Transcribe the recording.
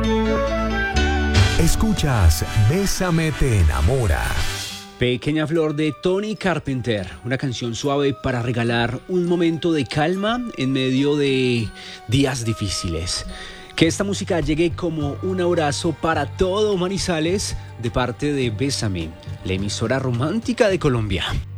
Escuchas Bésame te enamora. Pequeña Flor de Tony Carpenter, una canción suave para regalar un momento de calma en medio de días difíciles. Que esta música llegue como un abrazo para todo Manizales de parte de Bésame, la emisora romántica de Colombia.